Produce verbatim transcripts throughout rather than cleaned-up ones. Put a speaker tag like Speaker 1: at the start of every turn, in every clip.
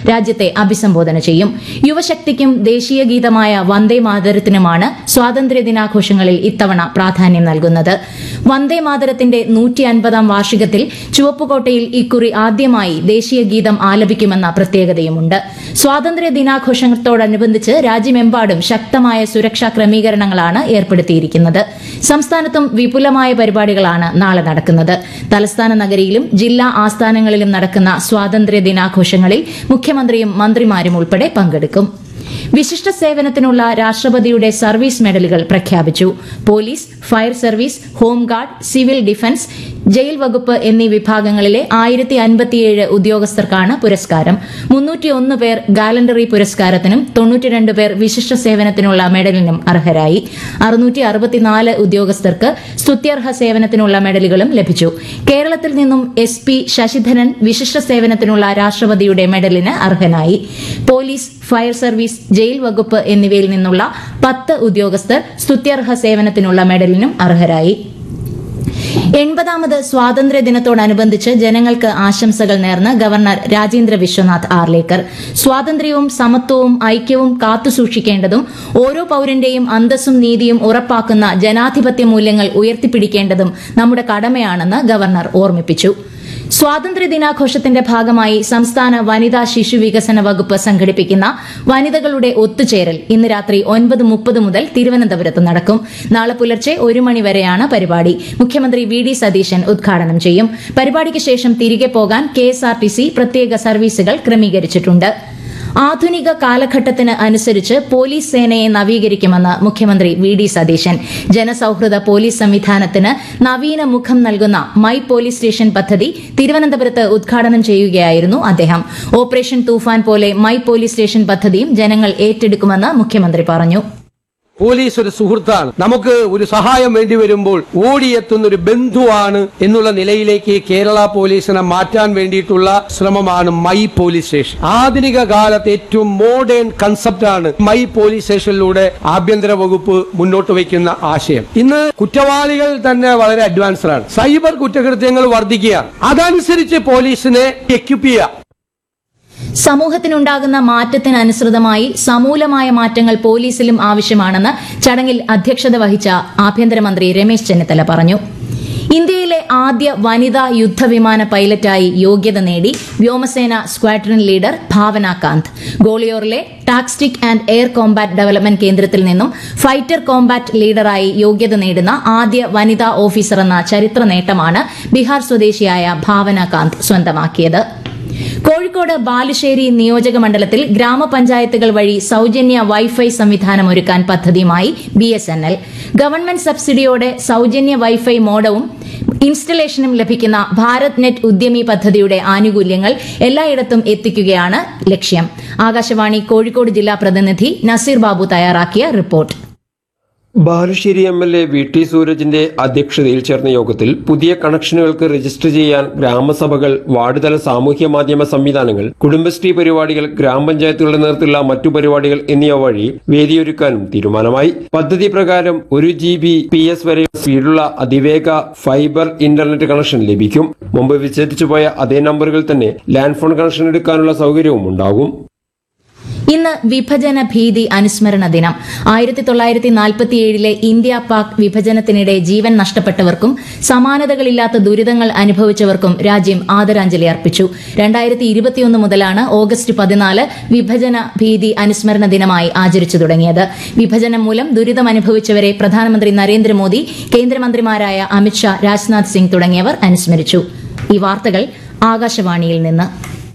Speaker 1: രാജ്യത്തെ അഭിസംബോധന ചെയ്യും. യുവശക്തിക്കും ദേശീയ ഗീതമായ വന്ദേ മാതരത്തിനുമാണ് സ്വാതന്ത്ര്യദിനാഘോഷങ്ങളിൽ ഇത്തവണ പ്രാധാന്യം നൽകുന്നത്. വന്ദേ മാതരത്തിന്റെ നൂറ്റി അൻപതാം വാർഷികത്തിൽ ചുവപ്പുകോട്ടയിൽ ഇക്കുറി ആദ്യമായി ദേശീയ ഗീതം ആലപിക്കുമെന്ന പ്രത്യേകതയുമുണ്ട്. സ്വാതന്ത്ര്യ ദിനാഘോഷത്തോടനുബന്ധിച്ച് രാജ്യമെമ്പാടും ശക്തമായ സുരക്ഷാ ക്രമീകരണങ്ങളാണ് ഏർപ്പെടുത്തിയിരിക്കുന്നത്. സംസ്ഥാനത്തും വിപുലമായ പരിപാടികളാണ് നാളെ നടക്കുന്നത്. തലസ്ഥാന നഗരിയിലും ജില്ലാ ആസ്ഥാനങ്ങളിലും നടക്കുന്ന സ്വാതന്ത്ര്യ ദിനാഘോഷങ്ങളിൽ മുഖ്യമന്ത്രിയും മന്ത്രിമാരും ഉൾപ്പെടെ പങ്കെടുക്കും. വിശിഷ്ട സേവനത്തിനുള്ള രാഷ്ട്രപതിയുടെ സർവീസ് മെഡലുകൾ പ്രഖ്യാപിച്ചു. Police, fire service, home guard, civil defence, jail വകുപ്പ് എന്നീ വിഭാഗങ്ങളിലെ ആയിരത്തി അൻപത്തിയേഴ് ഉദ്യോഗസ്ഥർക്കാണ് പുരസ്കാരം. മുന്നൂറ്റിയൊന്ന് പേർ ഗാലണ്ടറി പുരസ്കാരത്തിനും തൊണ്ണൂറ്റിരണ്ട് പേർ വിശിഷ്ട സേവനത്തിനുള്ള മെഡലിനും അർഹരായി. അറുന്നൂറ്റി അറുപത്തിനാല് ഉദ്യോഗസ്ഥർക്ക് സ്തുത്യർഹ സേവനത്തിനുള്ള മെഡലുകളും ലഭിച്ചു. കേരളത്തിൽ നിന്നും എസ് പി ശശിധരൻ വിശിഷ്ട സേവനത്തിനുള്ള രാഷ്ട്രപതിയുടെ മെഡലിന് അർഹനായി. പോലീസ്, ഫയർ സർവീസ്, ജയിൽ വകുപ്പ് എന്നിവയിൽ നിന്നുള്ള പത്ത് ഉദ്യോഗസ്ഥർ സ്തുത്യർഹ സേവനത്തിനുള്ള മെഡലിനും അർഹരായി. എൺപതാമത് സ്വാതന്ത്ര്യ ദിനത്തോടനുബന്ധിച്ച് ജനങ്ങൾക്ക് ആശംസകൾ നേർന്ന് ഗവർണർ രാജേന്ദ്ര വിശ്വനാഥ് ആർലേക്കർ. സ്വാതന്ത്ര്യവും സമത്വവും ഐക്യവും കാത്തുസൂക്ഷിക്കേണ്ടതും ഓരോ പൌരന്റെയും അന്തസ്സും നീതിയും ഉറപ്പാക്കുന്ന ജനാധിപത്യ മൂല്യങ്ങൾ ഉയർത്തിപ്പിടിക്കേണ്ടതും നമ്മുടെ കടമയാണെന്ന് ഗവർണർ ഓർമ്മിപ്പിച്ചു. സ്വാതന്ത്ര്യ ദിനാഘോഷത്തിന്റെ ഭാഗമായി സംസ്ഥാന വനിതാ ശിശു വികസന വകുപ്പ് സംഘടിപ്പിക്കുന്ന വനിതകളുടെ ഒത്തുചേരൽ ഇന്ന് രാത്രി ഒൻപത് മുപ്പത് മുതൽ തിരുവനന്തപുരത്ത് നടക്കും. നാളെ പുലർച്ചെ ഒരു മണിവരെയാണ് പരിപാടി. മുഖ്യമന്ത്രി വി ഡി സതീശൻ ഉദ്ഘാടനം ചെയ്യും. പരിപാടിക്ക് ശേഷം തിരികെ പോകാൻ കെഎസ്ആർടിസി പ്രത്യേക സർവീസുകൾ ക്രമീകരിച്ചിട്ടുണ്ട്. ആധുനിക കാലഘട്ടത്തിന് അനുസരിച്ച് പോലീസ് സേനയെ നവീകരിക്കുമെന്ന് മുഖ്യമന്ത്രി വി ഡി സതീശൻ. ജനസൌഹൃദ പോലീസ് സംവിധാനത്തിന് നവീന മുഖം നൽകുന്ന മൈ പോലീസ് സ്റ്റേഷൻ പദ്ധതി തിരുവനന്തപുരത്ത് ഉദ്ഘാടനം ചെയ്യുകയായിരുന്നു അദ്ദേഹം. ഓപ്പറേഷൻ തൂഫാൻ പോലെ മൈ പോലീസ് സ്റ്റേഷൻ പദ്ധതിയും ജനങ്ങൾ ഏറ്റെടുക്കുമെന്ന് മുഖ്യമന്ത്രി പറഞ്ഞു.
Speaker 2: പോലീസ് ഒരു സുഹൃത്താണ്. നമുക്ക് ഒരു സഹായം വേണ്ടി വരുമ്പോൾ ഓടിയെത്തുന്ന ഒരു ബന്ധുവാണ് എന്നുള്ള നിലയിലേക്ക് കേരള പോലീസിനെ മാറ്റാൻ വേണ്ടിയിട്ടുള്ള ശ്രമമാണ് മൈ പോലീസ് സ്റ്റേഷൻ. ആധുനിക കാലത്ത് ഏറ്റവും മോഡേൺ കൺസെപ്റ്റാണ് മൈ പോലീസ് സ്റ്റേഷനിലൂടെ ആഭ്യന്തര വകുപ്പ് മുന്നോട്ട് വയ്ക്കുന്ന ആശയം. ഇന്ന് കുറ്റവാളികൾ തന്നെ വളരെ അഡ്വാൻസ്ഡ് ആണ്. സൈബർ കുറ്റകൃത്യങ്ങൾ വർദ്ധിക്കുകയാണ്. അതനുസരിച്ച് പോലീസിനെ എക്യുപ്പ് ചെയ്യുക.
Speaker 1: സമൂഹത്തിനുണ്ടാകുന്ന മാറ്റത്തിനനുസൃതമായി സമൂലമായ മാറ്റങ്ങൾ പോലീസിലും ആവശ്യമാണെന്ന് ചടങ്ങിൽ അധ്യക്ഷത വഹിച്ച ആഭ്യന്തരമന്ത്രി രമേശ് ചെന്നിത്തല പറഞ്ഞു. ഇന്ത്യയിലെ ആദ്യ വനിതാ യുദ്ധവിമാന പൈലറ്റായി യോഗ്യത നേടി വ്യോമസേന squadron leader Bhavana Kant. ഗോളിയോറിലെ ടാക്സ്റ്റിക് and air combat development കേന്ദ്രത്തിൽ നിന്നും ഫൈറ്റർ കോംബാറ്റ് ലീഡറായി യോഗ്യത നേടുന്ന ആദ്യ വനിതാ ഓഫീസർ എന്ന ചരിത്ര നേട്ടമാണ് ബീഹാർ സ്വദേശിയായ ഭാവന കാന്ത് സ്വന്തമാക്കിയത്. കോഴിക്കോട് ബാലുശ്ശേരി നിയോജക മണ്ഡലത്തിൽ ഗ്രാമപഞ്ചായത്തുകൾ വഴി സൌജന്യ വൈഫൈ സംവിധാനം ഒരുക്കാൻ പദ്ധതിയുമായി B S N L. Government സബ്സിഡിയോടെ സൌജന്യ വൈഫൈ മോഡവും ഇൻസ്റ്റലേഷനും ലഭിക്കുന്ന ഭാരത് നെറ്റ് ഉദ്യമി പദ്ധതിയുടെ ആനുകൂല്യങ്ങൾ എല്ലായിടത്തും എത്തിക്കുകയാണ് ലക്ഷ്യം. ആകാശവാണി കോഴിക്കോട് ജില്ലാ പ്രതിനിധി നസീർ ബാബു തയ്യാറാക്കിയ report.
Speaker 3: Balussery M L A V T സൂരജിന്റെ അധ്യക്ഷതയിൽ ചേർന്ന യോഗത്തിൽ പുതിയ കണക്ഷനുകൾക്ക് രജിസ്റ്റർ ചെയ്യാൻ ഗ്രാമസഭകൾ, വാർഡുതല സാമൂഹ്യ മാധ്യമ സംവിധാനങ്ങൾ, കുടുംബശ്രീ പരിപാടികൾ, ഗ്രാമപഞ്ചായത്തുകളുടെ നേതൃത്വത്തിലുള്ള മറ്റു പരിപാടികൾ എന്നിവ വഴി വേദിയൊരുക്കാനും തീരുമാനമായി. പദ്ധതി പ്രകാരം ഒരു ജി ബി പി എസ് വരെ സ്പീഡുള്ള അതിവേഗ ഫൈബർ ഇന്റർനെറ്റ് കണക്ഷൻ ലഭിക്കും. മുമ്പ് വിച്ഛേദിച്ചുപോയ അതേ നമ്പറുകൾ തന്നെ ലാൻഡ് ഫോൺ കണക്ഷൻ എടുക്കാനുള്ള സൌകര്യവും ഉണ്ടാകും.
Speaker 1: ഇന്ന് വിഭജന ഭീതി അനുസ്മരണ ദിനം. ആയിരത്തി തൊള്ളായിരത്തി നാൽപ്പത്തിയേഴിലെ ഇന്ത്യ പാക് വിഭജനത്തിനിടെ ജീവൻ നഷ്ടപ്പെട്ടവർക്കും സമാനതകളില്ലാത്ത ദുരിതങ്ങൾ അനുഭവിച്ചവർക്കും രാജ്യം ആദരാഞ്ജലി അർപ്പിച്ചു. രണ്ടായിരത്തി ഇരുപത്തിയൊന്ന് മുതലാണ് ഓഗസ്റ്റ് പതിനാല് വിഭജന ഭീതി അനുസ്മരണ ദിനമായി ആചരിച്ചു തുടങ്ങിയത്. വിഭജനം മൂലം ദുരിതമനുഭവിച്ചവരെ പ്രധാനമന്ത്രി നരേന്ദ്രമോദി, കേന്ദ്രമന്ത്രിമാരായ അമിത്ഷാ, രാജ്നാഥ് സിംഗ് തുടങ്ങിയവർ അനുസ്മരിച്ചു. ഈ വാർത്തകൾ ആകാശവാണിയിൽ നിന്ന്.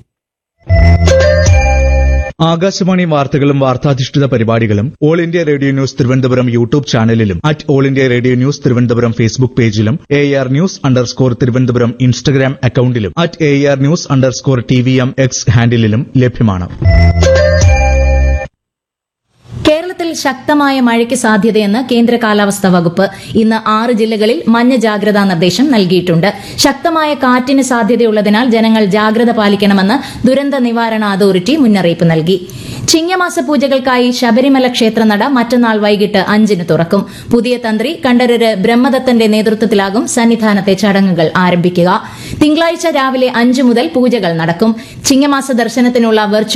Speaker 4: ആകാശവാണി വാർത്തകളും വാർത്താധിഷ്ഠിത പരിപാടികളും all India radio news Thiruvananthapuram YouTube ചാനലിലും at all India radio news Thiruvananthapuram Facebook പേജിലും A R news underscore Thiruvananthapuram Instagram അക്കൌണ്ടിലും at A R news underscore T V M X ഹാൻഡിലും ലഭ്യമാണ്.
Speaker 1: കേരളത്തിൽ ശക്തമായ മഴയ്ക്ക് സാധ്യതയെന്ന് കേന്ദ്ര കാലാവസ്ഥാ വകുപ്പ്. ഇന്ന് ആറ് ജില്ലകളിൽ മഞ്ഞ ജാഗ്രതാ നിർദ്ദേശം നൽകിയിട്ടുണ്ട്. ശക്തമായ കാറ്റിന് സാധ്യതയുള്ളതിനാൽ ജനങ്ങൾ ജാഗ്രത പാലിക്കണമെന്ന് ദുരന്ത നിവാരണ അതോറിറ്റി മുന്നറിയിപ്പ് നൽകി. ചിങ്ങമാസ പൂജകൾക്കായി ശബരിമല ക്ഷേത്രനട മറ്റന്നാൾ വൈകിട്ട് അഞ്ചിന് തുറക്കും. പുതിയ തന്ത്രി കണ്ഠരര് ബ്രഹ്മദത്തന്റെ നേതൃത്വത്തിലാകും സന്നിധാനത്തെ ചടങ്ങുകൾ ആരംഭിക്കുക. തിങ്കളാഴ്ച രാവിലെ അഞ്ചു മുതൽ പൂജകൾ നടക്കും. ചിങ്ങമാസ ദർശനത്തിനുള്ള വെർച്വൽ